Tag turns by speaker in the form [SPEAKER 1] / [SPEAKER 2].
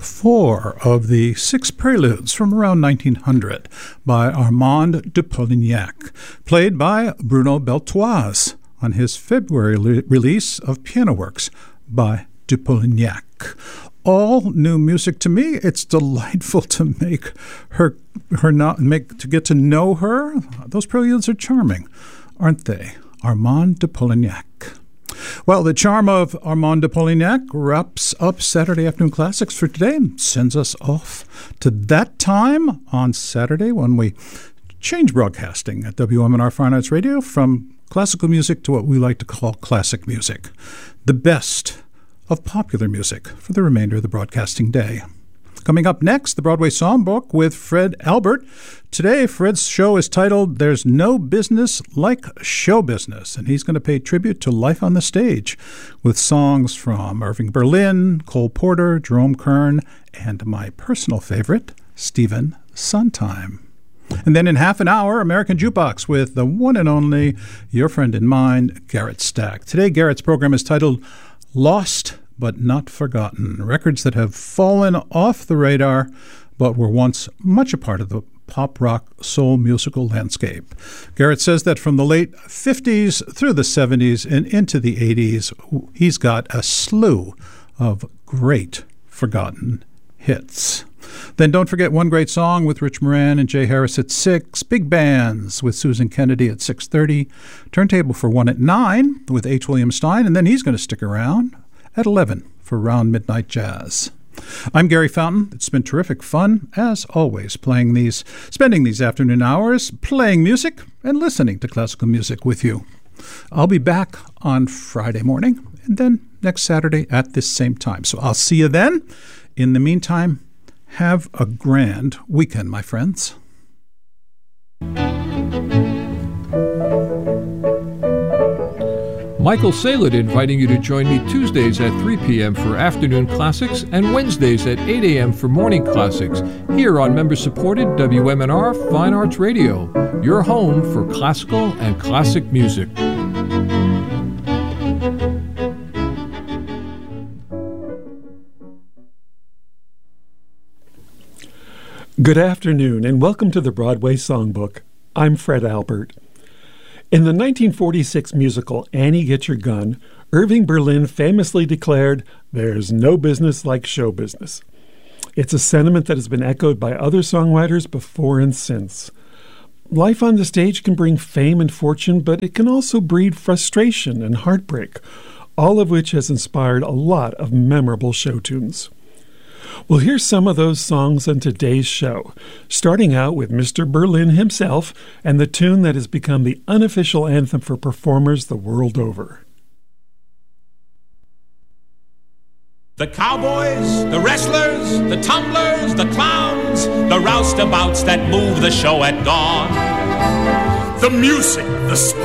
[SPEAKER 1] 4 of the 6 preludes from around 1900 by Armand de Polignac, played by Bruno Beltoise on his February release of Piano Works by de Polignac. All new music to me. It's delightful to to get to know her. Those preludes are charming, aren't they? Armand de Polignac. Well, the charm of Armand de Polignac wraps up Saturday Afternoon Classics for today and sends us off to that time on Saturday when we change broadcasting at WMNR Fine Arts Radio from classical music to what we like to call classic music. The best of popular music for the remainder of the broadcasting day. Coming up next, the Broadway Songbook with Fred Albert. Today, Fred's show is titled There's No Business Like Show Business, and he's going to pay tribute to life on the stage with songs from Irving Berlin, Cole Porter, Jerome Kern, and my personal favorite, Stephen Sondheim. And then in half an hour, American Jukebox with the one and only, your friend and mine, Garrett Stack. Today, Garrett's program is titled Lost but Not Forgotten, records that have fallen off the radar but were once much a part of the pop rock soul musical landscape. Garrett says that from the late 50s through the 70s and into the 80s, he's got a slew of great forgotten hits. Then don't forget One Great Song with Rich Moran and Jay Harris at 6, Big Bands with Susan Kennedy at 6:30, Turntable for 1 at 9 with H. William Stein, and then he's going to stick around at 11 for Round Midnight Jazz. I'm Gary Fountain. It's been terrific fun, as always, spending these afternoon hours playing music and listening to classical music with you. I'll be back on Friday morning and then next Saturday at this same time. So I'll see you then. In the meantime, have a grand weekend, my friends.
[SPEAKER 2] Michael Saylor inviting you to join me Tuesdays at 3 p.m. for Afternoon Classics and Wednesdays at 8 a.m. for Morning Classics here on member-supported WMNR Fine Arts Radio, your home for classical and classic music.
[SPEAKER 3] Good afternoon and welcome to the Broadway Songbook. I'm Fred Albert. In the 1946 musical Annie Get Your Gun, Irving Berlin famously declared, "There's no business like show business." It's a sentiment that has been echoed by other songwriters before and since. Life on the stage can bring fame and fortune, but it can also breed frustration and heartbreak, all of which has inspired a lot of memorable show tunes. Well, here's some of those songs on today's show, starting out with Mr. Berlin himself and the tune that has become the unofficial anthem for performers the world over.
[SPEAKER 4] The cowboys, the wrestlers, the tumblers, the clowns, the roustabouts that move the show at dawn. The music, the